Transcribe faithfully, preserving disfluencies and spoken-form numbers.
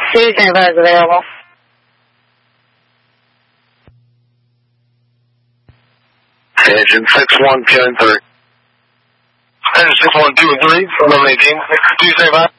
two seventy-five is available. Engine six one two and three. Engine six one two and three, eleven eighteen, two seventy-five.